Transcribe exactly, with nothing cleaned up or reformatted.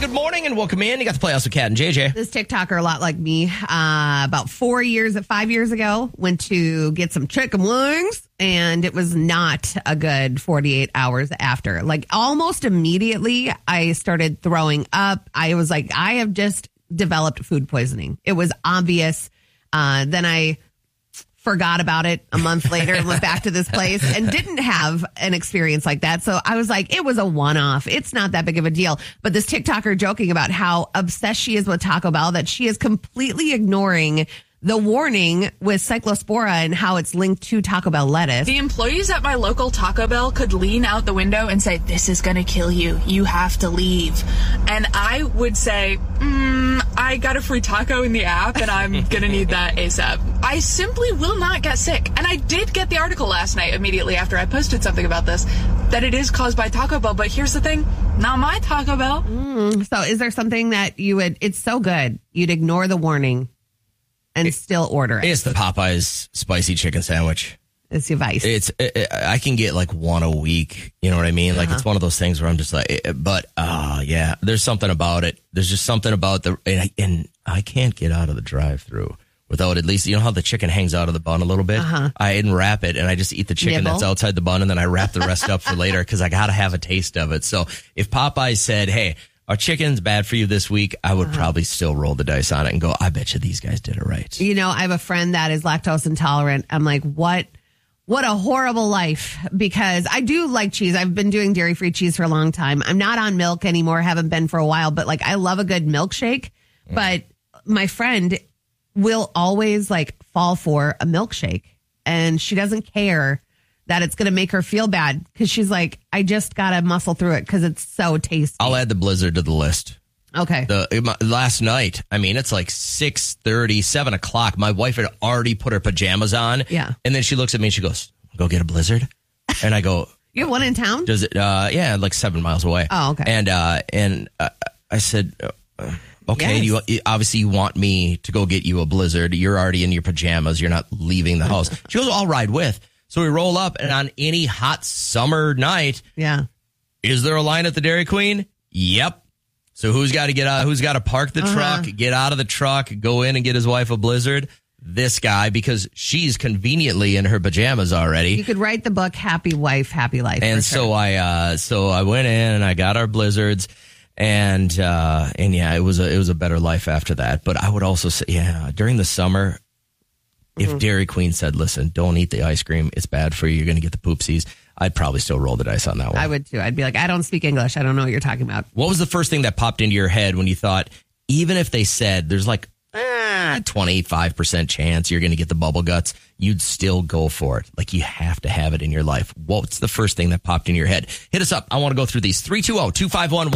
good morning and welcome in. You got the Playhouse with Kat and J J. This TikToker, a lot like me, uh, about four years, five years ago, went to get some chicken wings, and it was not a good forty-eight hours after. Like, almost immediately, I started throwing up. I was like, I have just developed food poisoning. It was obvious. Uh, then I forgot about it a month later and went back to this place and didn't have an experience like that. So I was like, it was a one-off. It's not that big of a deal. But this TikToker joking about how obsessed she is with Taco Bell, that she is completely ignoring the warning with cyclospora and how it's linked to Taco Bell lettuce. The employees at my local Taco Bell could lean out the window and say, this is going to kill you. You have to leave. And I would say, mm, I got a free taco in the app and I'm going to need that ASAP. I simply will not get sick. And I did get the article last night immediately after I posted something about this, that it is caused by Taco Bell. But here's the thing, not my Taco Bell. Mm, so is there something that you would, it's so good, you'd ignore the warning and it, still order it? It's the Popeyes spicy chicken sandwich. It's your vice. It's it, it, I can get like one a week. You know what I mean? Like, uh-huh. It's one of those things where I'm just like, but uh yeah, there's something about it. There's just something about the, and I, and I can't get out of the drive-through without at least, you know how the chicken hangs out of the bun a little bit? Uh-huh. I unwrap it and I just eat the chicken Nibble. That's outside the bun, and then I wrap the rest up for later because I got to have a taste of it. So if Popeyes said, hey, our chicken's bad for you this week, I would uh-huh. probably still roll the dice on it and go, I bet you these guys did it right. You know, I have a friend that is lactose intolerant. I'm like, what? What a horrible life, because I do like cheese. I've been doing dairy-free cheese for a long time. I'm not on milk anymore, haven't been for a while, but like I love a good milkshake. Mm. But my friend will always like fall for a milkshake, and she doesn't care that it's going to make her feel bad because she's like, I just got to muscle through it because it's so tasty. I'll add the Blizzard to the list. Okay. The last night, I mean, it's like six thirty, seven o'clock. My wife had already put her pajamas on. Yeah. And then she looks at me and she goes, go get a Blizzard. And I go, you have one in town? Does it? Uh, yeah, like seven miles away. Oh, okay. And, uh, and uh, I said, uh, okay, yes. you obviously you want me to go get you a Blizzard. You're already in your pajamas. You're not leaving the house. She goes, I'll ride with. So we roll up, and on any hot summer night, yeah, is there a line at the Dairy Queen? Yep. So who's got to get out? Who's got to park the uh-huh. truck, get out of the truck, go in and get his wife a Blizzard? This guy, because she's conveniently in her pajamas already. You could write the book "Happy Wife, Happy Life." And so sure. I, uh, so I went in and I got our Blizzards, and uh, and yeah, it was a it was a better life after that. But I would also say, yeah, during the summer, if mm-hmm. Dairy Queen said, listen, don't eat the ice cream, it's bad for you, you're going to get the poopsies, I'd probably still roll the dice on that one. I would too. I'd be like, I don't speak English. I don't know what you're talking about. What was the first thing that popped into your head when you thought, even if they said there's like eh, twenty-five percent chance you're going to get the bubble guts, you'd still go for it? Like, you have to have it in your life. What's the first thing that popped in your head? Hit us up. I want to go through these. three two zero, two five one